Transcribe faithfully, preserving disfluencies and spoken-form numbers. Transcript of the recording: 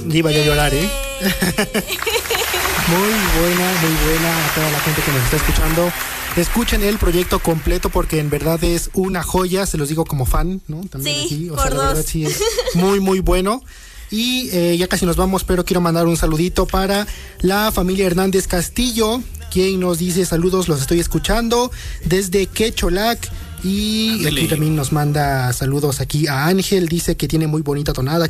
Iba yo a llorar, ¿eh? Muy buena, muy buena a toda la gente que nos está escuchando. Escuchen el proyecto completo porque en verdad es una joya, se los digo como fan, ¿no? También Sí, aquí, o por sea, la dos. verdad sí es muy, muy bueno. Y eh, ya casi nos vamos, pero quiero mandar un saludito para la familia Hernández Castillo, quien nos dice saludos, los estoy escuchando desde Quecholac. Y Ándale. aquí también nos manda saludos aquí a Ángel, dice que tiene muy bonita tonada.